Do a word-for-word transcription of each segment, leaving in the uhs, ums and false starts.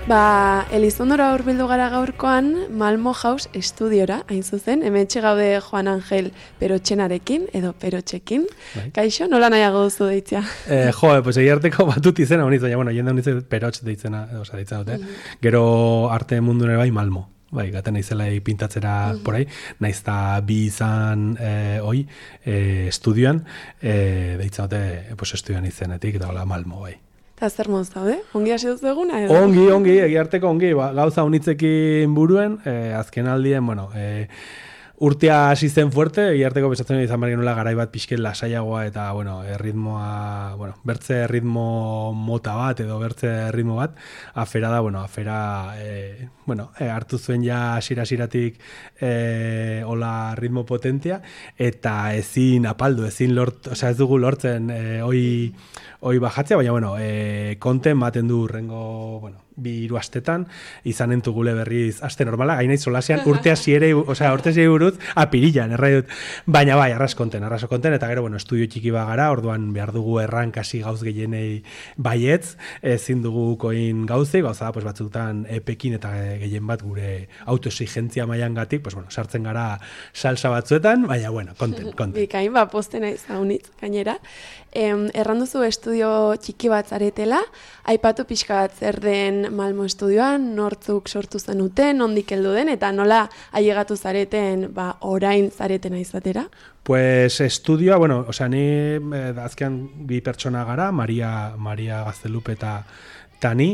Ba, Elizondora hurbildu gara gaurkoan Malmo House estudiora, hain zuzen, hementxe gaude Juan Angel Perotxenarekin, edo Perotxekin. Bai. Kaixo, nola nahiago duzu deitzea? Eh, jo, pues egiarteko batut izena honitz, baina, bueno, jende honitz Perotx deitzena, oza, deitzen dute. Mm-hmm. Gero arte mundu nire bai Malmo. Bai, gaten naizela pintatzera mm-hmm. porai, naiz ta bi izan eh, oi, eh, estudioan, eh, deitzen dute, pues, estudioan izenetik, eta hola Malmo, bai. Eta zer moz daude? Ongi hasi duzu eguna edo? Ongi, ongi, egiarteko ongi, ba, gauza honitzekin buruen, eh, azken aldien, bueno, eh, urtea hasi zen fuerte, egiarteko bezatzen izan barri nola garai bat pixket lasaiagoa eta, bueno, erritmoa, bueno, bertze ritmo mota bat edo bertze ritmo bat, afera da, bueno, afera, eh, bueno, eh, hartu zuen ja asira-asiratik eh, hola ritmo potentia, eta ezin apaldu, ezin lort, osea ez dugu lortzen eh, hoi, hoi bajatzea, baina, bueno, eh, konten maten du urrengo, bueno, bi hiru astetan, izanen tugule berriz aste normala, gainai solasean urte hasiere, osea, urte hasiere buruz, apirilan, errai dut. Baina bai, arras konten, arras konten, eta gero, bueno, estudio txiki bagara, orduan behar dugu errankasi gauz gehienei baietz, ezin dugu koin gauzi, gauza da, pues, batzutan epekin eta gehien bat gure autoexigentzia mailangatik, pues, bueno, sartzen gara salsa batzuetan, baina, bueno, konten, konten. Bikain, ba, postena izaunitz, gainera. Em, erranduzu estudio txiki bat zaretela, aipatu pixka bat zer den Malmo estudioan, nortzuk sortu zenuten, nondik heldu den, eta nola ailegatu zareten, ba, orain zaretena izatera? Pues estudioa, bueno, osea, ni eh, azkean bi pertsona gara, Maria, Maria Gaztelupe eta Tani,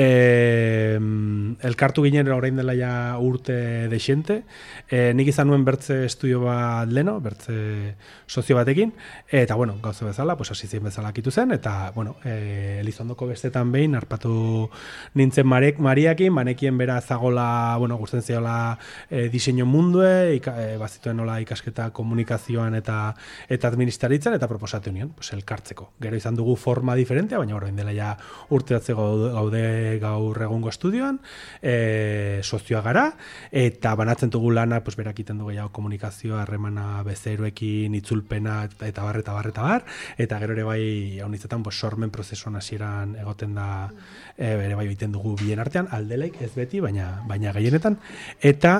eh, elkartu ginen orain dela ja urte dexente, eh, nik izan nuen bertze estudio bat leno, bertze sozio batekin, eta, bueno, gauza bezala, pues, hasi zien bezala kitu zen, eta, bueno, eh, Elizondoko bestetan behin, harpatu nintzen marek, Mariakin, banekien bera zagola, bueno, gusten ziola eh, diseinu mundue, ika, eh, bazituen nola ikasketa komunikazioan eta eta administraritzen, eta proposatu nien, pues, elkartzeko. Gero izan dugu forma diferentea, baina orain dela ja urte atzeko gaude gaur egungo estudioan, e, sozioa gara, eta banatzen dugu lana, pues, berak iten dugu gehiago komunikazioa, harremana bezeroekin, itzulpena, eta bar, eta bar, eta bar, eta gero ere bai, haunitzetan, pues, sormen prozesuan hasieran egoten da, e, ere bai egiten dugu bien artean, aldelaik ez beti, baina baina gehienetan, eta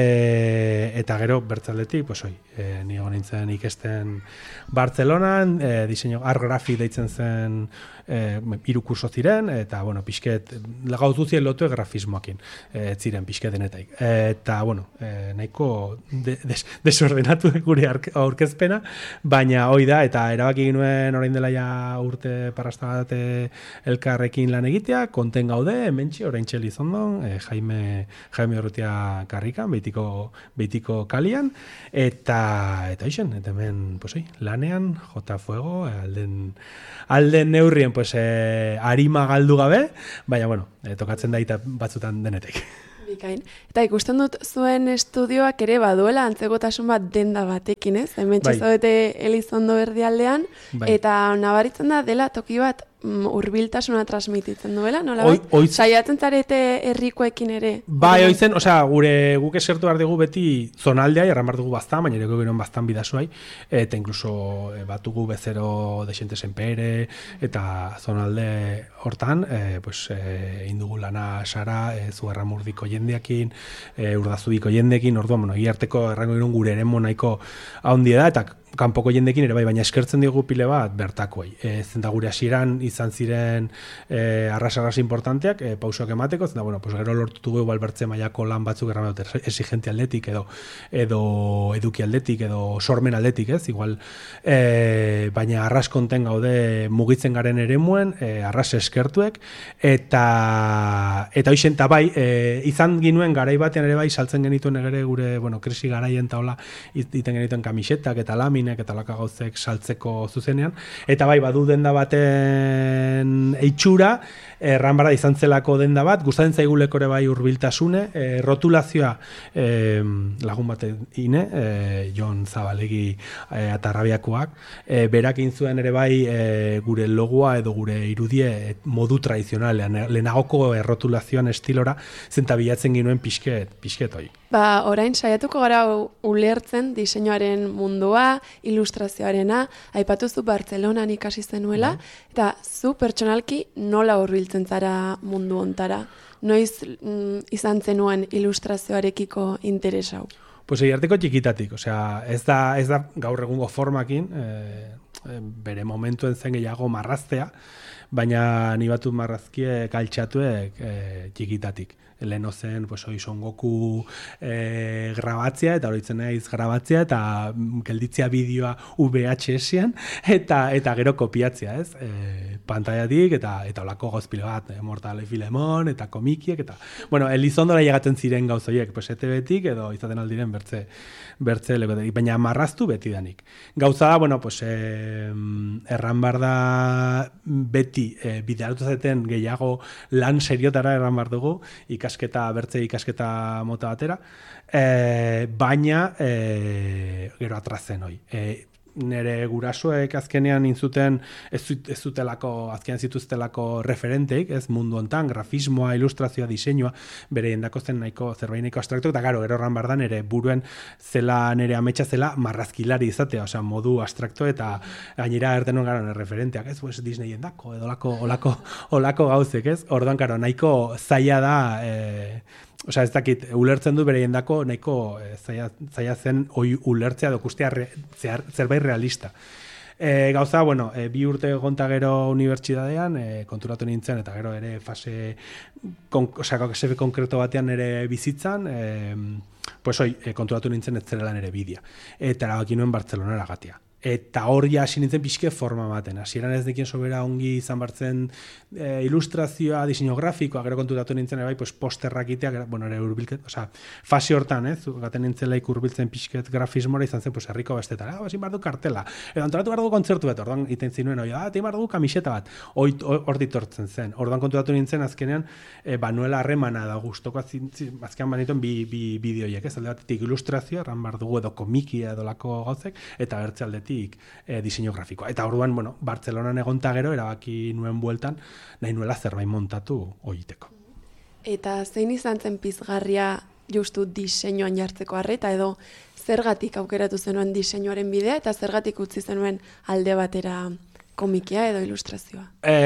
e, eta gero bertzaldetik, pues, oi, e, ni nintzen ikesten Bartzelonan, e, diseinu, art graphic deitzen zen e, hiru kurso ziren, eta, bueno, pixket, gauz duzien lotu grafismoakin, e, ziren pixket denetaik. E, eta, bueno, e, nahiko de, des, desordenatu gure aurkezpena, baina hoi da, eta erabaki ginuen orain dela ja urte parrastabate elkarrekin lan egitea, konten gaude, hementxe, orain txeli zondon, e, Jaime, Jaime Urrutia karrikan, beitiko, beitiko kalian, eta, eta isen, eta hemen, pues, oi, lanean, jota fuego, alden, alden neurrien, pues, eh, arima galdu gabe, baina, bueno, eh, tokatzen da eta batzutan denetek. Bikain. Eta ikusten dut zuen estudioak ere baduela antzekotasun bat denda batekin, ez? Hemen bai. Zaudete Elizondo erdialdean, bai. Eta nabaritzen da dela toki bat hurbiltasuna transmititzen duela, nola bai? Saiatzen zarete herrikoekin ere? Bai, oizen, osea, gure guk esertu behar dugu beti zonaldea, erran behar dugu baztan, baina ere gero baztan bidazuai, eta inkluso e, batugu bezero desente senpere, eta zonalde hortan, e, pues, e, indugu lana sara, e, zugarramurdiko jendeakin, e, urdazubiko jendeekin, orduan, bueno, giarteko errango irun gure ere nahiko haundia da, eta kanpoko jendekin ere bai, baina eskertzen digu pile bat bertakoei. E, zenta gure hasieran izan ziren e, arras-arras importanteak, e, pausoak emateko, zenta, bueno, pues gero lortutugu igual bertze mailako lan batzuk erran dut exigente aldetik, edo, edo eduki aldetik, edo sormen aldetik, ez, igual, e, baina arras konten gaude mugitzen garen eremuen, e, arras eskertuek, eta eta hoixen, eta bai, e, izan ginuen garai batean ere bai, saltzen genituen ere gure, bueno, krisi garaien eta hola, iten genituen kamisetak eta lamin, eta laka gauzek saltzeko zuzenean, eta bai, badu denda baten eitxura, erran bara izan zelako denda bat, gustatzen zaiguleko ere bai hurbiltasune, e, rotulazioa e, lagun bat ine, e, Jon Zabalegi e, atarrabiakoak, e, berak inzuen ere bai e, gure logoa edo gure irudie e, modu tradizionalean, lehenagoko errotulazioan estilora, zenta bilatzen ginuen pixket, pixket hoi. Ba, orain saiatuko gara ulertzen diseinuaren mundua, ilustrazioarena, aipatu zu Bartzelonan ikasi zenuela, eta zu pertsonalki nola hurbiltzen hurbiltzen zara mundu ontara? Noiz mm, izan zenuen ilustrazioarekiko interes hau? Pues egiarteko txikitatik, osea, ez da, ez da gaur egungo formakin, e, bere momentuen zen gehiago marraztea, baina ni batut marrazkiek altxatuek e, txikitatik. Leheno zen, pues, oi, Son Goku e, grabatzea, eta horitzen naiz grabatzea, eta gelditzea bideoa V H S-ean, eta, eta gero kopiatzea, ez? E, pantaiatik, eta eta olako gozpile bat, e, Mortal y Filemon, eta komikiek, eta, bueno, Elizondora llegaten ziren gauzoiek, pues, E T B-tik, edo izaten aldiren bertze, bertze legotetik, baina marraztu beti danik. Gauza da, bueno, pues, e, erran bar da beti, e, bideatu zaten gehiago lan seriotara erran bar dugu, ikasketa, bertze ikasketa mota batera, e, baina e, gero atrazen hoi. E, nire gurasoek azkenean inzuten ez, ez zutelako, azkenean zituztelako referenteik, ez mundu hontan, grafismoa, ilustrazioa, diseinua, bere jendako zen nahiko, zerbait nahiko abstraktu, eta gero, gero erran bardan ere buruen zela, nire ametsa zela marrazkilari izatea, osea, modu abstrakto eta gainera erten gara nire referenteak, ez, pues, Disney jendako, edo olako, olako, olako gauzek, ez, orduan, karo, nahiko zaila da, e, osea, ez dakit, ulertzen du bere jendako nahiko e, zaila, zaila zen oi ulertzea dokustea re, zerbait realista. E, gauza, bueno, e, bi urte gonta gero unibertsitatean, e, konturatu nintzen, eta gero ere fase, kon, osea, sefe konkreto batean ere bizitzan, e, pues oi, e, konturatu nintzen ez zerela nere bidea. Eta erabaki nuen Bartzelonara gatea. Eta hor ja hasi nintzen pixke forma baten. Hasieran ez dekien sobera ongi izan bartzen e, ilustrazioa, diseinu grafikoa, gero kontutatu nintzen ere bai, pues, posterrak itea, bueno, ere urbilket, osea, fase hortan, ez, gaten nintzen laik urbiltzen pixket grafismora izan zen, pues, herriko bestetara, ah, ezin bardu kartela, edo antolatu bardu kontzertu bat, orduan iten zinuen, oi, ah, tein bardu kamiseta bat, hor ditortzen zen. Orduan kontutatu nintzen azkenean, e, banuela harremana da guztoko, azkenean banituen bi, bi bideoiek, ez, alde batetik ilustrazioa, erran bardugu edo komikia edo lako gauzek, eta bertze aldetik E, diseinu grafikoa. Eta orduan, bueno, Bartzelonan egonta gero, erabaki nuen bueltan, nahi nuela zerbait montatu oiteko. Eta zein izan zen pizgarria justu diseinuan jartzeko arreta, edo zergatik aukeratu zenuen diseinuaren bidea, eta zergatik utzi zenuen alde batera komikia edo ilustrazioa?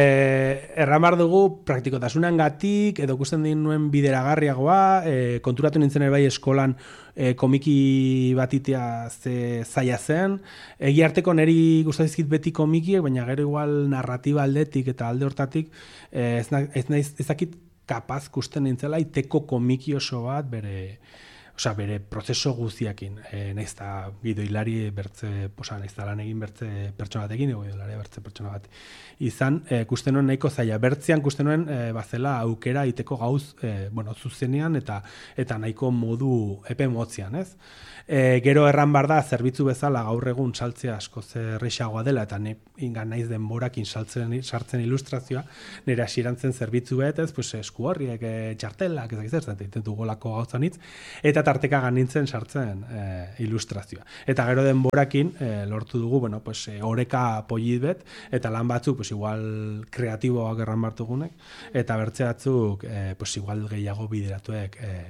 Eh, erramar dugu praktikotasunengatik gatik, edo ikusten dinuen bideragarriagoa, eh, konturatu nintzen ere bai eskolan eh, komiki batitea ze zaila zen. Egi harteko niri gustatizkit beti komikiek, baina gero igual narratiba aldetik eta alde hortatik eh, ez, na, ez naiz ezakit kapaz kusten nintzela iteko komiki oso bat bere Osa, bere prozeso guztiakin, e, nahiz da gidoilari bertze, osa, nahiz da lan egin bertze pertsona batekin, ego gidoilari bertze pertsona bat izan, e, kusten nuen nahiko zaila. Bertzean kusten nuen e, bazela aukera iteko gauz, e, bueno, zuzenean eta eta nahiko modu epe motzian, ez? E, gero erran bar da, zerbitzu bezala gaur egun saltzea asko zerrexagoa dela, eta ne, ingan naiz denborakin saltzen, sartzen ilustrazioa, nire hasierantzen zerbitzu bet, ez, pues, esku horriek, e, txartelak, ez dakizertzen, egiten dugolako gauzanitz, eta tarteka ganintzen sartzen e, ilustrazioa. Eta gero denborakin e, lortu dugu, bueno, pues, e, oreka polit bet, eta lan batzuk, pues, igual kreatiboak erran bartugunek, eta bertze batzuk, e, pues, igual gehiago bideratuek, e,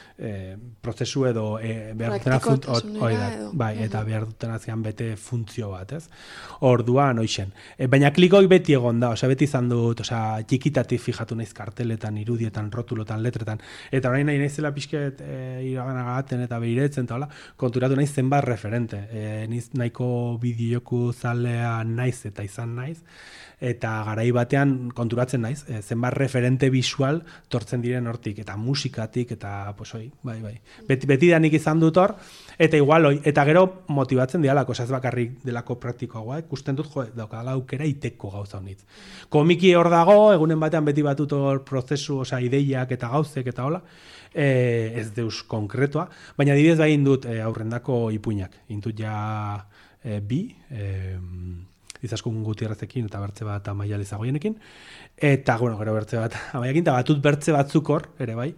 E, prozesu edo e, behar dutena funt, bai, eta behar dutena zian bete funtzio bat, ez? Orduan, oixen. E, baina klikoi beti egon da, osea, beti izan dut, osea, txikitatik fijatu naiz karteletan, irudietan, rotulotan, letretan, eta orain nahi naizela pixket e, iraganagaten eta behiretzen, eta hola, konturatu naiz zenbat referente. E, niz nahiko bideoku zalea naiz eta izan naiz, eta garai batean konturatzen naiz, e, zenbat referente visual tortzen diren hortik, eta musikatik, eta, pues, oi, bai, bai. Beti, beti danik izan dut hor, eta igual, oi, eta gero motibatzen dialako, ez bakarrik delako praktikoagoa, ikusten dut, jo, daukala aukera iteko gauza honitz. Komiki hor dago, egunen batean beti batut hor prozesu, osea, ideiak eta gauzek eta hola, e, ez deus konkretoa, baina dibidez bai indut e, aurrendako ipuinak, indut ja e, bi, e, izaskun Gutierrezekin eta bertze bat Amaia Lizagoienekin, eta, bueno, gero bertze bat Amaiakin, eta batut bertze batzuk hor, ere bai,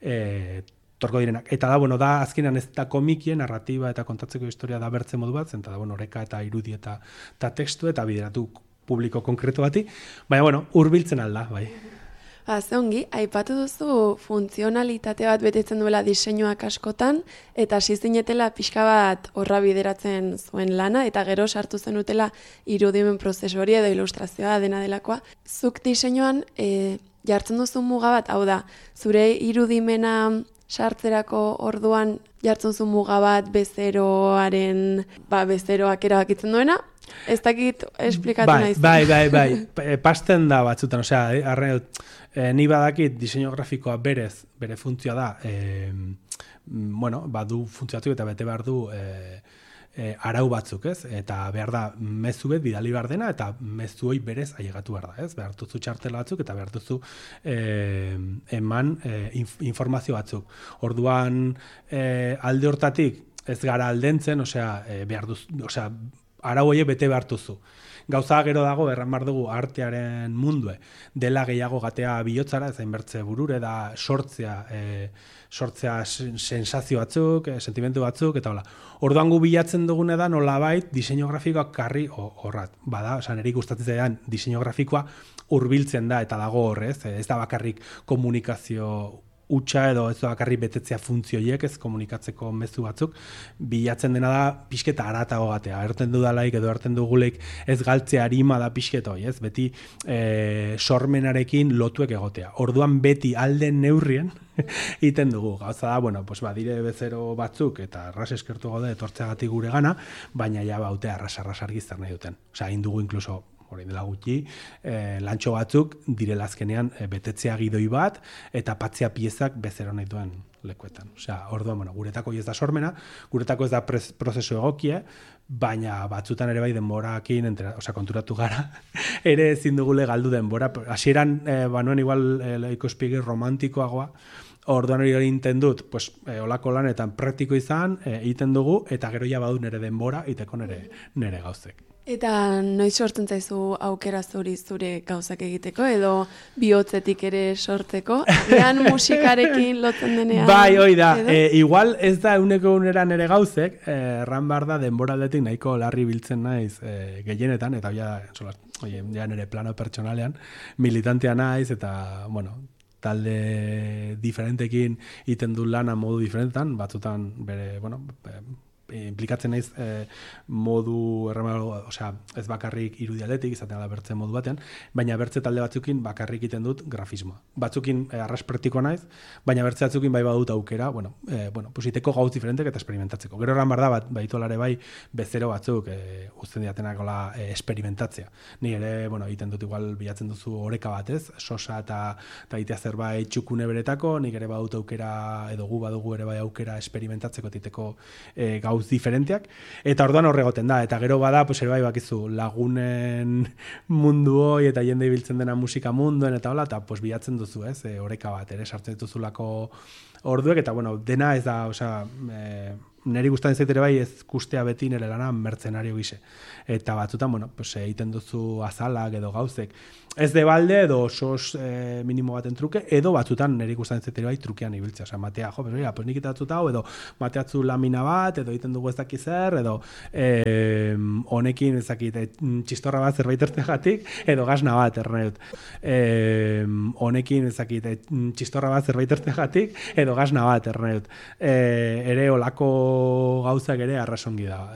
e, torko direnak. Eta da, bueno, da, azkenean ez da komikie, narratiba eta kontatzeko historia da bertze modu bat, zenta da, bueno, oreka eta irudi eta, eta tekstu, eta bideratu publiko konkretu bati, baina, bueno, hurbiltzen alda, bai. Ba, ze ongi, aipatu duzu funtzionalitate bat betetzen duela diseinuak askotan, eta hasi zinetela pixka bat horra bideratzen zuen lana, eta gero sartu zenutela irudimen prozesu hori edo ilustrazioa dena delakoa. Zuk diseinuan e, jartzen duzu muga bat, hau da, zure irudimena sartzerako orduan jartzen zu muga bat bezeroaren, ba, bezeroak erabakitzen duena, ez dakit esplikatu bai, nahi. Bai, bai, bai, pasten da batzutan, osea, arre, e, ni badakit diseinu grafikoa berez, bere funtzioa da, e, bueno, badu funtzioatu eta bete behar du e, e, arau batzuk, ez? Eta behar da mezu bet bidali behar dena eta mezu hoi berez ailegatu behar da, ez? Behar duzu txartela batzuk eta behar duzu e, eman e, inf, informazio batzuk. Orduan e, alde hortatik ez gara aldentzen, osea, e, behar duzu, osea, arau horiek bete behar duzu. Gauza gero dago, erran behar dugu artearen mundue, dela gehiago gatea bihotzara, ez hainbertze burure, da sortzea, e, sortzea sensazio batzuk, e, sentimentu batzuk, eta hola. Orduan gu bilatzen dugune da nolabait diseinu grafikoak karri horrat. Bada, osan erik gustatzen zaidan diseinu grafikoa hurbiltzen da eta dago horrez, ez da bakarrik komunikazio utxa edo ez da bakarrik betetzea funtzioiek, ez komunikatzeko mezu batzuk, bilatzen dena da pixketa aratago gatea. Erten dudalaik edo erten duguleik ez galtzea arima da pixketa hoi, ez? Beti e, sormenarekin lotuek egotea. Orduan beti alden neurrien iten dugu. Gauza da, bueno, pues badire bezero batzuk eta arras eskertu gaude etortzeagatik gure gana, baina ja baute arras-arras argiztar nahi duten. Osea, egin dugu inkluso orain dela gutxi, eh, lantxo batzuk direla azkenean eh, betetzea gidoi bat eta patzea piezak bezero nahi duen lekuetan. Osea, orduan, bueno, guretako ez da sormena, guretako ez da prozesu egokie, baina batzutan ere bai denborakin, osea, konturatu gara, ere ezin dugule galdu denbora. Hasieran, eh, banuen igual eh, ikuspegi romantikoagoa, orduan hori hori inten dut, pues, eh, olako lanetan praktiko izan, eh, egiten dugu, eta gero ja badu nere denbora, iteko nere, nere gauzek. Eta noiz sortzen zaizu aukera zuri zure gauzak egiteko, edo bihotzetik ere sortzeko, agian musikarekin lotzen denean? Bai, hoi da, e, igual ez da euneko unera nere gauzek, erran behar da denboraldetik nahiko larri biltzen naiz e, gehienetan, eta ja, oie, ja nere plano pertsonalean, militantea naiz, eta, bueno, talde diferentekin iten du lana modu diferentetan, batzutan bere, bueno, implikatzen naiz eh, modu erramago, osea, ez bakarrik irudialetik, izaten da bertze modu batean, baina bertze talde batzukin bakarrik egiten dut grafismoa. Batzukin eh, arras praktikoa naiz, baina bertze batzukin bai badut aukera, bueno, eh, bueno, pues iteko gauz diferentek eta experimentatzeko. Gero erran barda bat, baitolare bai bezero batzuk eh, uzten diatenak gola eh, experimentatzea. Ni ere, bueno, egiten dut igual bilatzen duzu oreka bat, ez? Sosa eta eta itea zerbait txukune beretako, nik ere badut aukera, edo gu badugu ere bai aukera experimentatzeko iteko eh, gauz diferenteak, eta orduan horregoten da, eta gero bada, pues ere bai bakizu, lagunen mundu hoi, eta jende ibiltzen dena musika munduen, eta hola, eta pues bilatzen duzu, ez, e, oreka bat, ere, sartzen dituzulako orduek, eta bueno, dena ez da, osea, e, neri gustatzen zait ere bai ez kustea beti nire lana mertzenario gise. Eta batzutan, bueno, pues egiten duzu azalak edo gauzek. Ez de balde edo sos e, minimo baten truke, edo batzutan niri gustatzen zait ere bai trukean ibiltzea. Osea, matea, jo, pues, pues nik itatut hau, edo mateatzu lamina bat, edo egiten dugu ez dakit zer, edo e, honekin ez dakit txistorra bat zerbait ertegatik, edo gasna bat erneut. E, honekin ez dakit txistorra bat zerbait ertegatik, edo gasna bat erneut. E, ere olako gauzak ere arrasongi da.